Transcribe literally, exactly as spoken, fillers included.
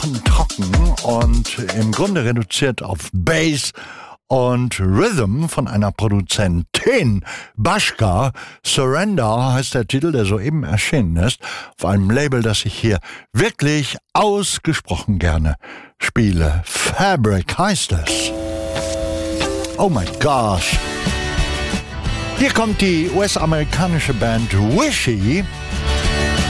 trocken und im Grunde reduziert auf Bass und Rhythm von einer Produzentin. Bashka, Surrender heißt der Titel, der soeben erschienen ist, auf einem Label, das ich hier wirklich ausgesprochen gerne spiele. Fabric heißt es. Oh my gosh. Hier kommt die U S-amerikanische Band Wishy